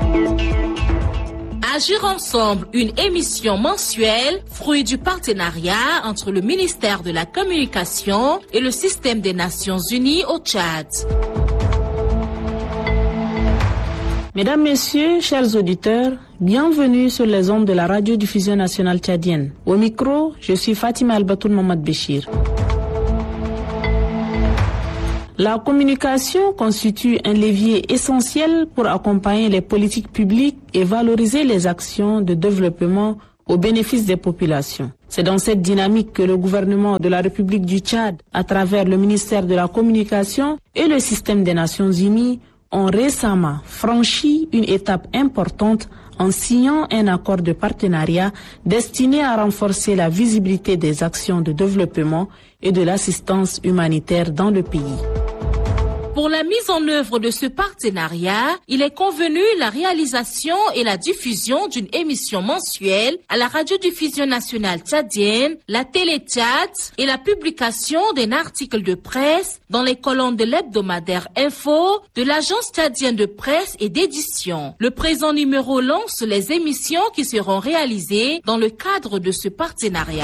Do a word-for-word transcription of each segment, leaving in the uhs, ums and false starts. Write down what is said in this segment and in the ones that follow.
Agir ensemble, une émission mensuelle, fruit du partenariat entre le ministère de la Communication et le système des Nations Unies au Tchad. Mesdames, Messieurs, chers auditeurs, bienvenue sur les ondes de la radiodiffusion nationale tchadienne. Au micro, je suis Fatima Albatoul Mamad Béchir. La communication constitue un levier essentiel pour accompagner les politiques publiques et valoriser les actions de développement au bénéfice des populations. C'est dans cette dynamique que le gouvernement de la République du Tchad, à travers le ministère de la Communication et le système des Nations Unies, ont récemment franchi une étape importante en signant un accord de partenariat destiné à renforcer la visibilité des actions de développement et de l'assistance humanitaire dans le pays. Pour la mise en œuvre de ce partenariat, il est convenu la réalisation et la diffusion d'une émission mensuelle à la radiodiffusion nationale tchadienne, la télé Tchad et la publication d'un article de presse dans les colonnes de l'hebdomadaire Info de l'agence tchadienne de presse et d'édition. Le présent numéro lance les émissions qui seront réalisées dans le cadre de ce partenariat.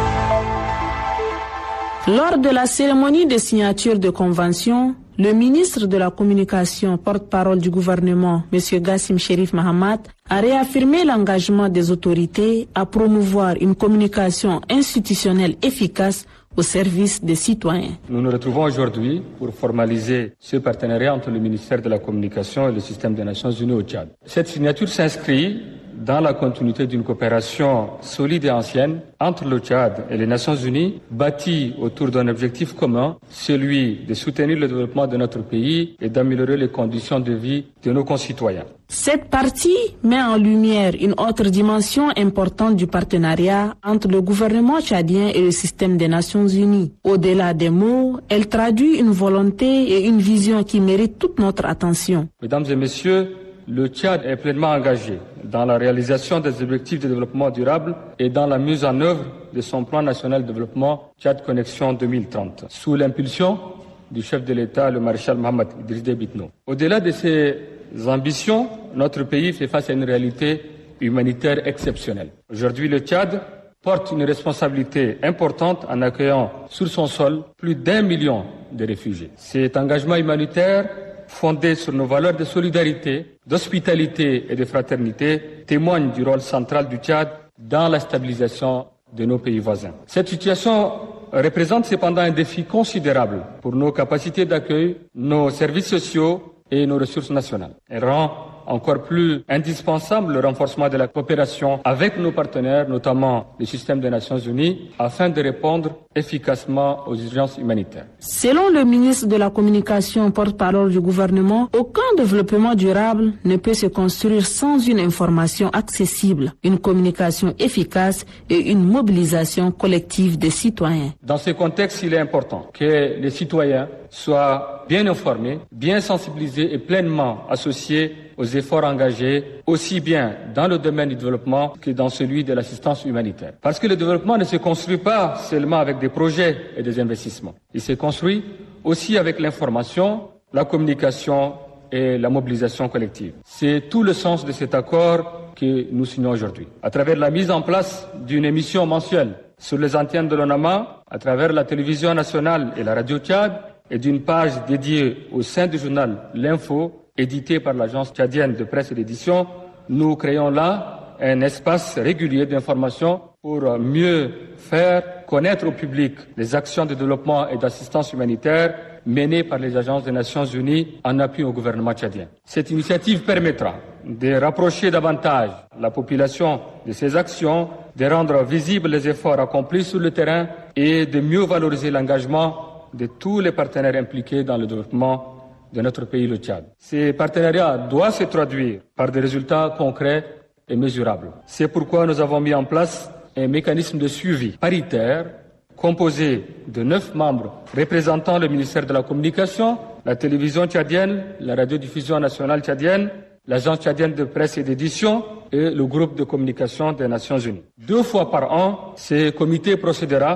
Lors de la cérémonie de signature de convention, le ministre de la Communication, porte-parole du gouvernement, M. Gassim Cherif Mahamat, a réaffirmé l'engagement des autorités à promouvoir une communication institutionnelle efficace au service des citoyens. Nous nous retrouvons aujourd'hui pour formaliser ce partenariat entre le ministère de la Communication et le système des Nations Unies au Tchad. Cette signature s'inscrit dans la continuité d'une coopération solide et ancienne entre le Tchad et les Nations Unies, bâtie autour d'un objectif commun, celui de soutenir le développement de notre pays et d'améliorer les conditions de vie de nos concitoyens. Cette partie met en lumière une autre dimension importante du partenariat entre le gouvernement tchadien et le système des Nations Unies. Au-delà des mots, elle traduit une volonté et une vision qui méritent toute notre attention. Mesdames et messieurs, le Tchad est pleinement engagé dans la réalisation des objectifs de développement durable et dans la mise en œuvre de son plan national de développement Tchad Connexion deux mille trente, sous l'impulsion du chef de l'État, le maréchal Mohamed Idriss Déby Itno. Au-delà de ces ambitions, notre pays fait face à une réalité humanitaire exceptionnelle. Aujourd'hui, le Tchad porte une responsabilité importante en accueillant sur son sol plus d'un million de réfugiés. Cet engagement humanitaire, fondé sur nos valeurs de solidarité, d'hospitalité et de fraternité, témoigne du rôle central du Tchad dans la stabilisation de nos pays voisins. Cette situation représente cependant un défi considérable pour nos capacités d'accueil, nos services sociaux et nos ressources nationales. Elle rend encore plus indispensable le renforcement de la coopération avec nos partenaires, notamment le système des Nations Unies, afin de répondre efficacement aux urgences humanitaires. Selon le ministre de la Communication, porte-parole du gouvernement, aucun développement durable ne peut se construire sans une information accessible, une communication efficace et une mobilisation collective des citoyens. Dans ce contexte, il est important que les citoyens soient bien informés, bien sensibilisés et pleinement associés aux efforts engagés, aussi bien dans le domaine du développement que dans celui de l'assistance humanitaire. Parce que le développement ne se construit pas seulement avec des projets et des investissements. Il se construit aussi avec l'information, la communication et la mobilisation collective. C'est tout le sens de cet accord que nous signons aujourd'hui. À travers la mise en place d'une émission mensuelle sur les antennes de l'ONAMA, à travers la télévision nationale et la radio Tchad, et d'une page dédiée au sein du journal L'Info, édité par l'agence tchadienne de presse et d'édition, nous créons là un espace régulier d'information pour mieux faire connaître au public les actions de développement et d'assistance humanitaire menées par les agences des Nations Unies en appui au gouvernement tchadien. Cette initiative permettra de rapprocher davantage la population de ces actions, de rendre visibles les efforts accomplis sur le terrain et de mieux valoriser l'engagement de tous les partenaires impliqués dans le développement de notre pays, le Tchad. Ces partenariats doivent se traduire par des résultats concrets et mesurables. C'est pourquoi nous avons mis en place un mécanisme de suivi paritaire composé de neuf membres représentant le ministère de la Communication, la télévision tchadienne, la radiodiffusion nationale tchadienne, l'agence tchadienne de presse et d'édition et le groupe de communication des Nations Unies. Deux fois par an, ce comité procédera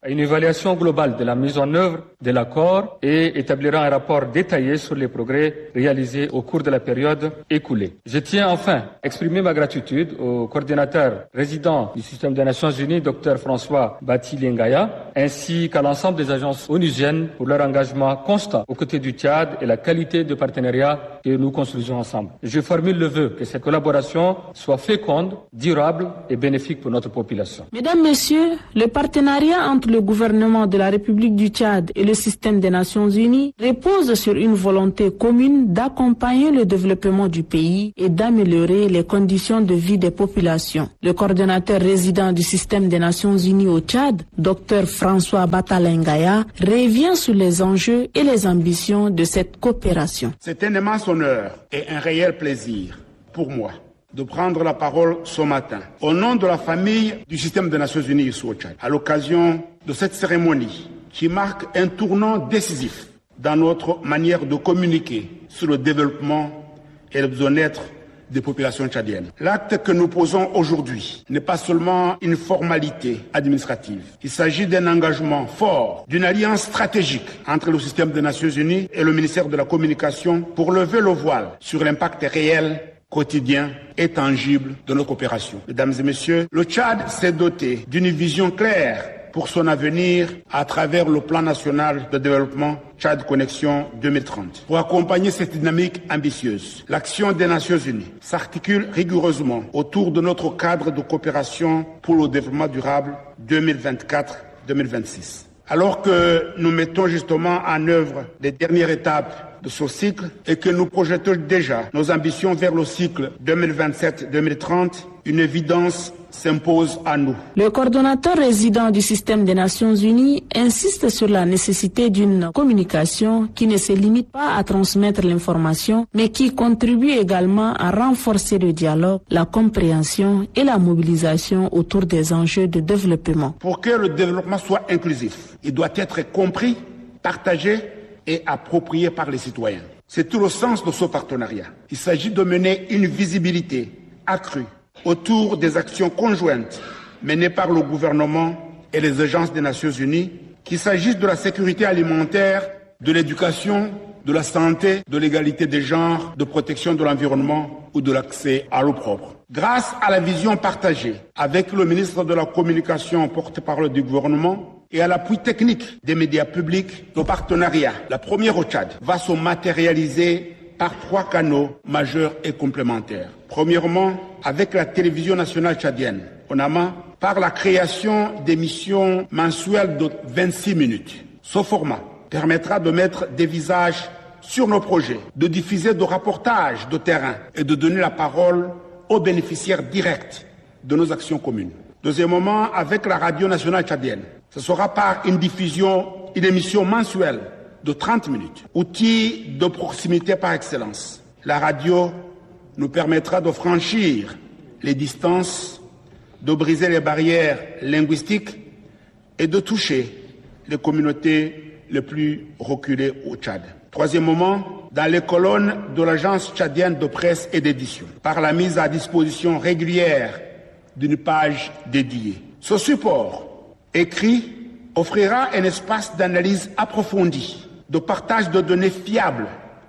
à une évaluation globale de la mise en œuvre de l'accord et établira un rapport détaillé sur les progrès réalisés au cours de la période écoulée. Je tiens enfin à exprimer ma gratitude au coordinateur résident du système des Nations Unies, Dr François Bathily-Ngaya, ainsi qu'à l'ensemble des agences onusiennes pour leur engagement constant aux côtés du Tchad et la qualité de partenariat que nous construisons ensemble. Je formule le vœu que cette collaboration soit féconde, durable et bénéfique pour notre population. Mesdames, Messieurs, le partenariat entre le gouvernement de la République du Tchad et le système des Nations Unies repose sur une volonté commune d'accompagner le développement du pays et d'améliorer les conditions de vie des populations. Le coordonnateur résident du système des Nations Unies au Tchad, Dr François Bathily-Ngaya, revient sur les enjeux et les ambitions de cette coopération. C'est un immense honneur et un réel plaisir pour moi de prendre la parole ce matin au nom de la famille du système des Nations Unies ici au Tchad, à l'occasion de cette cérémonie qui marque un tournant décisif dans notre manière de communiquer sur le développement et le bien-être des populations tchadiennes. L'acte que nous posons aujourd'hui n'est pas seulement une formalité administrative. Il s'agit d'un engagement fort, d'une alliance stratégique entre le système des Nations Unies et le ministère de la Communication pour lever le voile sur l'impact réel, quotidien et tangible de nos coopérations. Mesdames et messieurs, le Tchad s'est doté d'une vision claire pour son avenir à travers le plan national de développement Tchad Connexion deux mille trente. Pour accompagner cette dynamique ambitieuse, l'action des Nations Unies s'articule rigoureusement autour de notre cadre de coopération pour le développement durable deux mille vingt-quatre deux mille vingt-six. Alors que nous mettons justement en œuvre les dernières étapes de ce cycle et que nous projetons déjà nos ambitions vers le cycle deux mille vingt-sept deux mille trente, une évidence s'impose à nous. Le coordonnateur résident du système des Nations Unies insiste sur la nécessité d'une communication qui ne se limite pas à transmettre l'information, mais qui contribue également à renforcer le dialogue, la compréhension et la mobilisation autour des enjeux de développement. Pour que le développement soit inclusif, il doit être compris, partagé et approprié par les citoyens. C'est tout le sens de ce partenariat. Il s'agit de mener une visibilité accrue autour des actions conjointes menées par le gouvernement et les agences des Nations Unies, qu'il s'agisse de la sécurité alimentaire, de l'éducation, de la santé, de l'égalité des genres, de protection de l'environnement ou de l'accès à l'eau propre. Grâce à la vision partagée avec le ministre de la Communication, porte-parole du gouvernement, et à l'appui technique des médias publics, le partenariat, la première au Tchad, va se matérialiser par trois canaux majeurs et complémentaires. Premièrement, avec la télévision nationale tchadienne, O N A M A, par la création d'émissions mensuelles de vingt-six minutes. Ce format permettra de mettre des visages sur nos projets, de diffuser des reportages de terrain et de donner la parole aux bénéficiaires directs de nos actions communes. Deuxièmement, avec la radio nationale tchadienne, ce sera par une diffusion, une émission mensuelle de trente minutes, outil de proximité par excellence. La radio nous permettra de franchir les distances, de briser les barrières linguistiques et de toucher les communautés les plus reculées au Tchad. Troisièmement, dans les colonnes de l'Agence tchadienne de presse et d'édition, par la mise à disposition régulière d'une page dédiée. Ce support écrit offrira un espace d'analyse approfondie, de partage de données fiables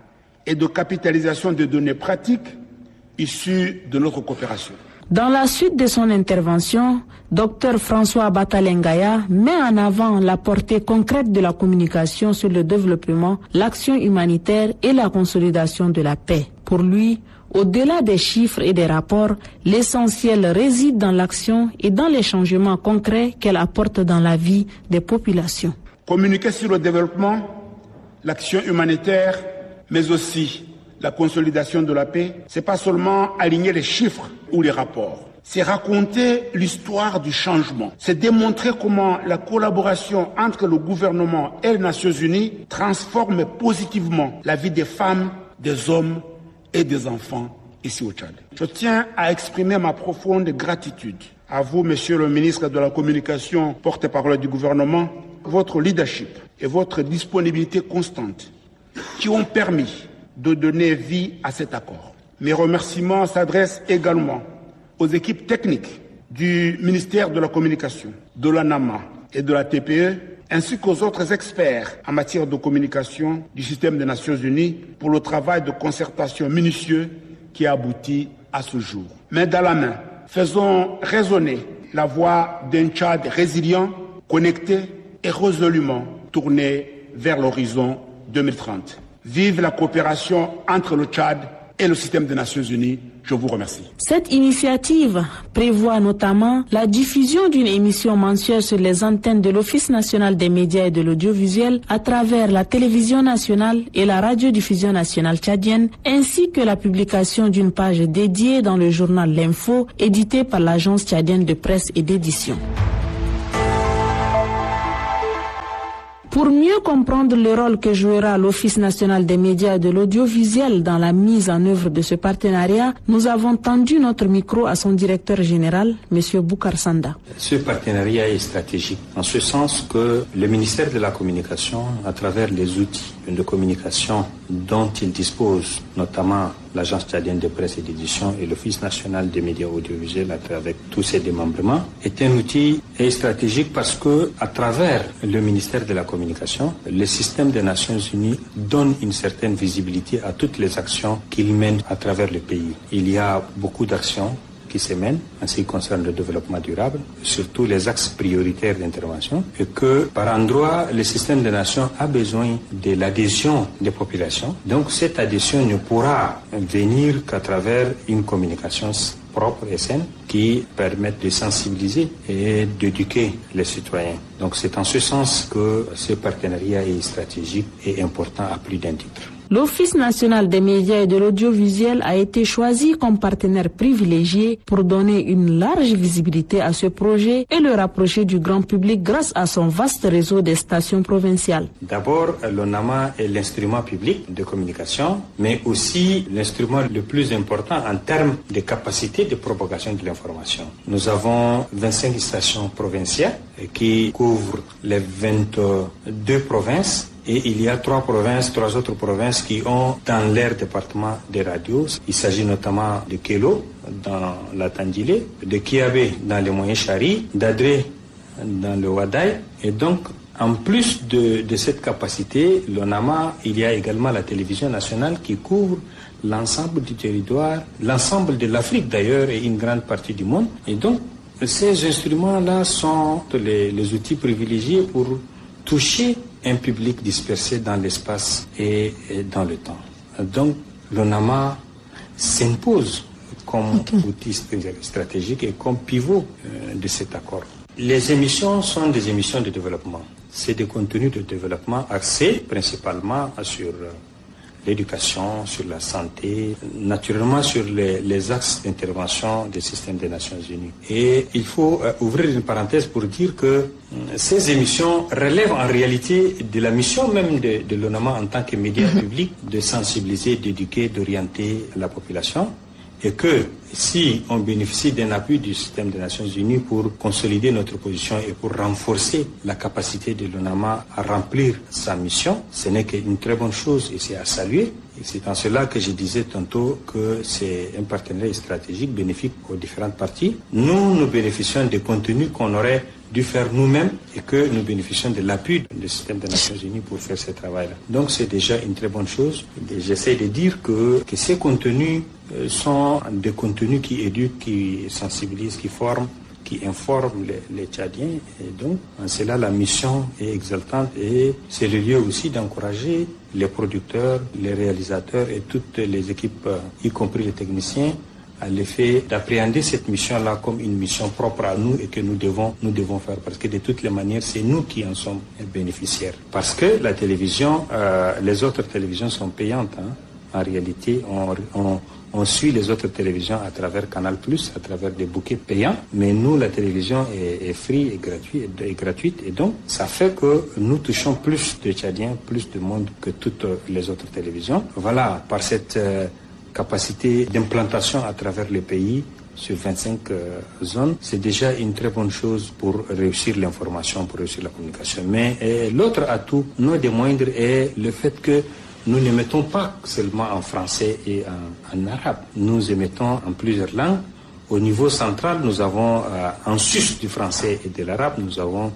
et de capitalisation de données pratiques issues de notre coopération. Dans la suite de son intervention, Dr François Bathily-Ngaya met en avant la portée concrète de la communication sur le développement, l'action humanitaire et la consolidation de la paix. Pour lui, au-delà des chiffres et des rapports, l'essentiel réside dans l'action et dans les changements concrets qu'elle apporte dans la vie des populations. Communiquer sur le développement, l'action humanitaire, mais aussi la consolidation de la paix, c'est pas seulement aligner les chiffres ou les rapports. C'est raconter l'histoire du changement. C'est démontrer comment la collaboration entre le gouvernement et les Nations Unies transforme positivement la vie des femmes, des hommes et des enfants ici au Tchad. Je tiens à exprimer ma profonde gratitude à vous, Monsieur le ministre de la Communication, porte-parole du gouvernement, votre leadership et votre disponibilité constante qui ont permis de donner vie à cet accord. Mes remerciements s'adressent également aux équipes techniques du ministère de la Communication, de l'A N A M A et de la T P E, ainsi qu'aux autres experts en matière de communication du système des Nations Unies pour le travail de concertation minutieux qui a abouti à ce jour. Main dans la main, faisons résonner la voix d'un Tchad résilient, connecté et résolument tourné vers l'horizon deux mille trente. Vive la coopération entre le Tchad et le système des Nations Unies. Je vous remercie. Cette initiative prévoit notamment la diffusion d'une émission mensuelle sur les antennes de l'Office national des médias et de l'audiovisuel à travers la télévision nationale et la radiodiffusion nationale tchadienne, ainsi que la publication d'une page dédiée dans le journal L'Info, édité par l'agence tchadienne de presse et d'édition. Pour mieux comprendre le rôle que jouera l'Office national des médias et de l'audiovisuel dans la mise en œuvre de ce partenariat, nous avons tendu notre micro à son directeur général, M. Boukar Sanda. Ce partenariat est stratégique en ce sens que le ministère de la Communication, à travers les outils de communication dont il dispose, notamment l'Agence tchadienne de presse et d'édition et l'Office national des médias audiovisuels avec tous ses démembrements, est un outil stratégique parce que, à travers le ministère de la Communication, le système des Nations Unies donne une certaine visibilité à toutes les actions qu'il mène à travers le pays. Il y a beaucoup d'actions qui se mènent en ce qui concerne le développement durable, surtout les axes prioritaires d'intervention, et que par endroit, le système des nations a besoin de l'adhésion des populations. Donc cette adhésion ne pourra venir qu'à travers une communication propre et saine qui permette de sensibiliser et d'éduquer les citoyens. Donc c'est en ce sens que ce partenariat est stratégique et important à plus d'un titre. L'Office national des médias et de l'audiovisuel a été choisi comme partenaire privilégié pour donner une large visibilité à ce projet et le rapprocher du grand public grâce à son vaste réseau des stations provinciales. D'abord, l'ONAMA est l'instrument public de communication, mais aussi l'instrument le plus important en termes de capacité de propagation de l'information. Nous avons vingt-cinq stations provinciales qui couvrent les vingt-deux provinces. Et il y a trois provinces, trois autres provinces qui ont dans leur département des radios. Il s'agit notamment de Kélo, dans la Tandilé, de Kiabé, dans le Moyen Chari, d'Adré, dans le Wadaï. Et donc, en plus de, de cette capacité, l'ONAMA, il y a également la télévision nationale qui couvre l'ensemble du territoire, l'ensemble de l'Afrique d'ailleurs et une grande partie du monde. Et donc, ces instruments-là sont les, les outils privilégiés pour toucher un public dispersé dans l'espace et, et dans le temps. Donc, l'ONAMA s'impose comme okay. outil stratégique et comme pivot euh, de cet accord. Les émissions sont des émissions de développement. C'est des contenus de développement axés principalement sur euh, l'éducation, sur la santé, naturellement sur les, les axes d'intervention des systèmes des Nations Unies. Et il faut euh, ouvrir une parenthèse pour dire que euh, ces émissions relèvent en réalité de la mission même de, de l'ONAMA en tant que média public de sensibiliser, d'éduquer, d'orienter la population. Et que si on bénéficie d'un appui du système des Nations Unies pour consolider notre position et pour renforcer la capacité de l'ONAMA à remplir sa mission, ce n'est qu'une très bonne chose et c'est à saluer. Et c'est en cela que je disais tantôt que c'est un partenariat stratégique bénéfique aux différentes parties. Nous, nous bénéficions des contenus qu'on aurait dû faire nous-mêmes et que nous bénéficions de l'appui du système des Nations Unies pour faire ce travail-là. Donc c'est déjà une très bonne chose. J'essaie de dire que, que ces contenus sont des contenus qui éduquent, qui sensibilisent, qui forment, qui informent les, les Tchadiens. Et donc, en cela, la mission est exaltante et c'est le lieu aussi d'encourager les producteurs, les réalisateurs et toutes les équipes, y compris les techniciens, à l'effet d'appréhender cette mission-là comme une mission propre à nous et que nous devons, nous devons faire. Parce que de toutes les manières, c'est nous qui en sommes bénéficiaires. Parce que la télévision, euh, les autres télévisions sont payantes. Hein. En réalité, on, on, on suit les autres télévisions à travers Canal plus, à travers des bouquets payants. Mais nous, la télévision est, est free et gratuite, est gratuite. Et donc, ça fait que nous touchons plus de Tchadiens, plus de monde que toutes les autres télévisions. Voilà, par cette... Euh, capacité d'implantation à travers le pays sur vingt-cinq euh, zones, c'est déjà une très bonne chose pour réussir l'information, pour réussir la communication. Mais euh, l'autre atout, non des moindres, est le fait que nous n'émettons pas seulement en français et en, en arabe. Nous émettons en plusieurs langues. Au niveau central, nous avons, euh, en sus du français et de l'arabe, nous avons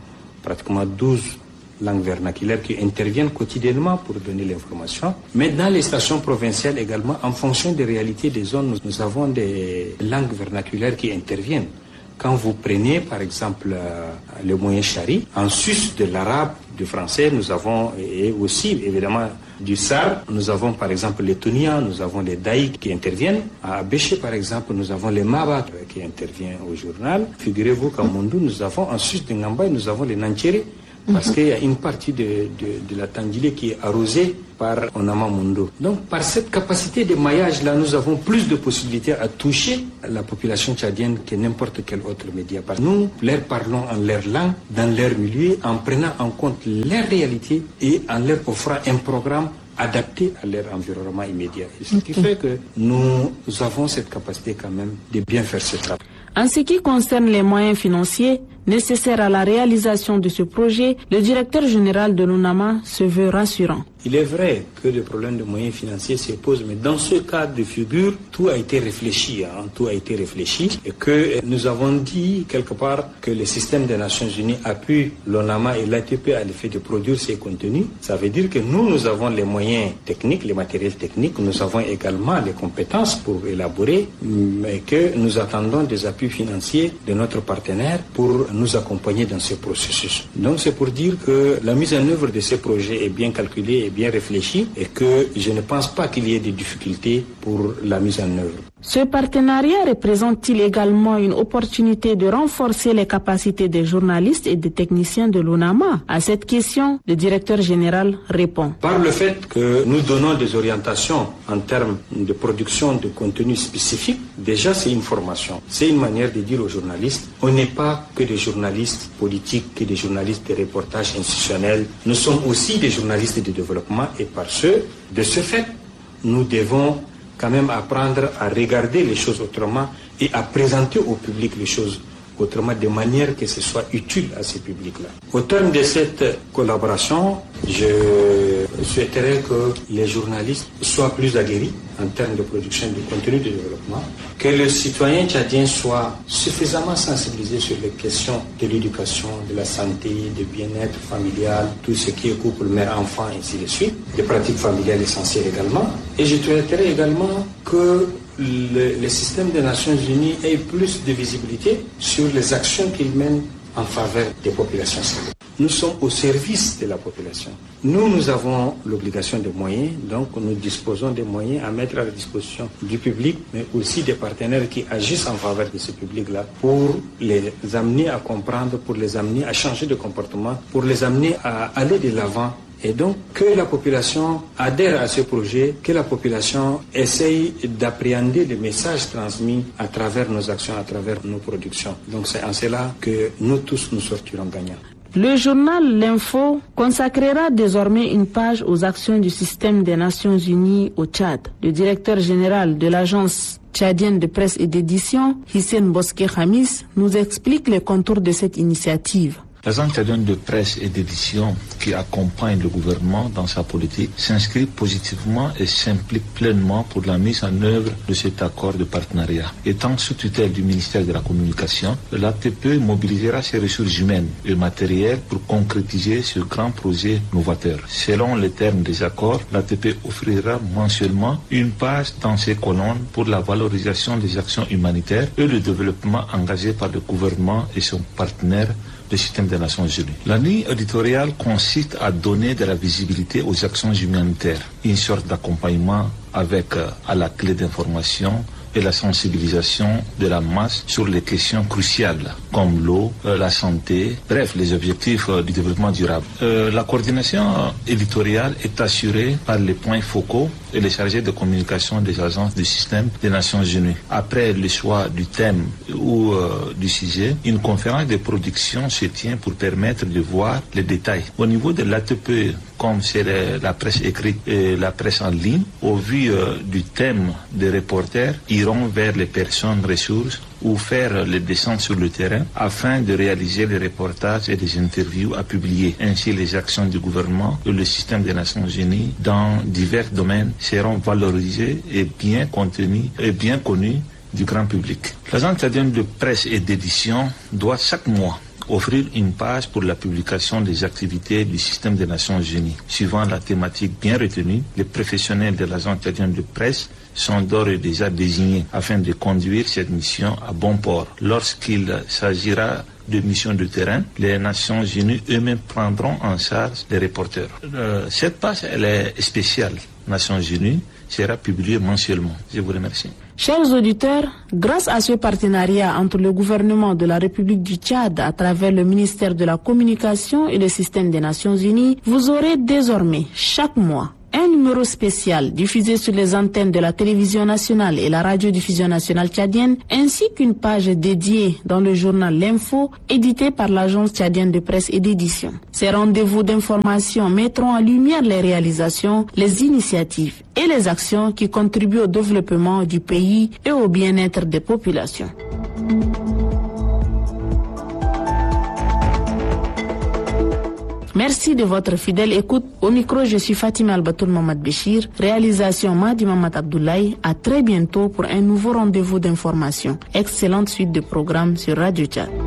pratiquement douze langues vernaculaires qui interviennent quotidiennement pour donner l'information. Mais dans les stations provinciales également, en fonction des réalités des zones, nous avons des langues vernaculaires qui interviennent. Quand vous prenez par exemple euh, le moyen chari, en sus de l'arabe, du français, nous avons et aussi évidemment du sar, nous avons par exemple les Tunia, nous avons les Daïk qui interviennent. À Béché par exemple, nous avons les Maba qui interviennent au journal. Figurez-vous qu'à Mondou, nous avons en sus de Ngambay, nous avons les Nanchéré. Parce qu'il y a une partie de, de, de la Tandjilé qui est arrosée par Onama Mundo. Donc, par cette capacité de maillage-là, nous avons plus de possibilités à toucher la population tchadienne que n'importe quel autre média. Parce que nous leur parlons en leur langue, dans leur milieu, en prenant en compte leur réalité et en leur offrant un programme adapté à leur environnement immédiat. Et ce qui fait que nous avons cette capacité quand même de bien faire ce travail. En ce qui concerne les moyens financiers nécessaires à la réalisation de ce projet, le directeur général de l'UNAMA se veut rassurant. Il est vrai que le problème de moyens financiers se pose, mais dans ce cas de figure, tout a été réfléchi, hein, tout a été réfléchi, et que nous avons dit quelque part que le système des Nations Unies appuie l'UNAMA et l'A T P à l'effet de produire ces contenus. Ça veut dire que nous, nous avons les moyens techniques, les matériels techniques, nous avons également les compétences pour élaborer, mais que nous attendons des appuis financiers de notre partenaire pour nous accompagner dans ce processus. Donc c'est pour dire que la mise en œuvre de ces projets est bien calculée, bien réfléchi et que je ne pense pas qu'il y ait des difficultés pour la mise en œuvre. Ce partenariat représente-t-il également une opportunité de renforcer les capacités des journalistes et des techniciens de l'UNAMA? À cette question, le directeur général répond. Par le fait que nous donnons des orientations en termes de production de contenu spécifique, déjà c'est une formation. C'est une manière de dire aux journalistes, on n'est pas que des journalistes politiques, que des journalistes de reportage institutionnels. Nous sommes aussi des journalistes de développement et par ce, de ce fait, nous devons quand même apprendre à regarder les choses autrement et à présenter au public les choses autrement de manière que ce soit utile à ce public-là. Au terme de cette collaboration, je souhaiterais que les journalistes soient plus aguerris en termes de production de contenu de développement, que le citoyen tchadien soit suffisamment sensibilisé sur les questions de l'éducation, de la santé, du bien-être familial, tout ce qui est couple, mère-enfant, et ainsi de suite, des pratiques familiales essentielles également. Et je souhaiterais également que le, le système des Nations Unies ait plus de visibilité sur les actions qu'il mène en faveur des populations civiles. Nous sommes au service de la population. Nous, nous avons l'obligation de moyens, donc nous disposons des moyens à mettre à la disposition du public, mais aussi des partenaires qui agissent en faveur de ce public-là pour les amener à comprendre, pour les amener à changer de comportement, pour les amener à aller de l'avant. Et donc, que la population adhère à ce projet, que la population essaye d'appréhender les messages transmis à travers nos actions, à travers nos productions. Donc, c'est en cela que nous tous nous sortirons gagnants. Le journal L'Info consacrera désormais une page aux actions du système des Nations Unies au Tchad. Le directeur général de l'agence tchadienne de presse et d'édition, Hissène Bosquet-Khamis, nous explique les contours de cette initiative. L'agence tchadienne de presse et d'édition qui accompagne le gouvernement dans sa politique s'inscrit positivement et s'implique pleinement pour la mise en œuvre de cet accord de partenariat. Étant sous tutelle du ministère de la Communication, l'A T P mobilisera ses ressources humaines et matérielles pour concrétiser ce grand projet novateur. Selon les termes des accords, l'A T P offrira mensuellement une page dans ses colonnes pour la valorisation des actions humanitaires et le développement engagé par le gouvernement et son partenaire, le système des Nations Unies. La ligne éditoriale consiste à donner de la visibilité aux actions humanitaires, une sorte d'accompagnement avec euh, à la clé d'information et la sensibilisation de la masse sur les questions cruciales comme l'eau, euh, la santé, bref, les objectifs euh, du développement durable. Euh, la coordination éditoriale est assurée par les points focaux et les chargés de communication des agences du système des Nations Unies. Après le choix du thème ou euh, du sujet, une conférence de production se tient pour permettre de voir les détails. Au niveau de l'A T P, comme c'est la presse écrite et la presse en ligne, au vu euh, du thème des reporters, iront vers les personnes ressources ou faire les descentes sur le terrain afin de réaliser les reportages et les interviews à publier. Ainsi, les actions du gouvernement et le système des Nations Unies dans divers domaines seront valorisées et bien contenues et bien connues du grand public. L'agence tchadienne de presse et d'édition doit chaque mois offrir une page pour la publication des activités du système des Nations Unies. Suivant la thématique bien retenue, les professionnels de l'agence tchadienne de presse sont d'ores et déjà désignés afin de conduire cette mission à bon port. Lorsqu'il s'agira de missions de terrain, les Nations Unies eux-mêmes prendront en charge les reporters. Euh, cette page, elle est spéciale. Nations Unies sera publiée mensuellement. Je vous remercie. Chers auditeurs, grâce à ce partenariat entre le gouvernement de la République du Tchad à travers le ministère de la Communication et le système des Nations Unies, vous aurez désormais chaque mois un numéro spécial diffusé sur les antennes de la télévision nationale et la radiodiffusion nationale tchadienne, ainsi qu'une page dédiée dans le journal L'Info, édité par l'agence tchadienne de presse et d'édition. Ces rendez-vous d'information mettront en lumière les réalisations, les initiatives et les actions qui contribuent au développement du pays et au bien-être des populations. Merci de votre fidèle écoute. Au micro, je suis Fatima Albatoul Mamad Béchir. Réalisation Madi Mamad Abdoulaye. À très bientôt pour un nouveau rendez-vous d'information. Excellente suite de programmes sur Radio Tchad.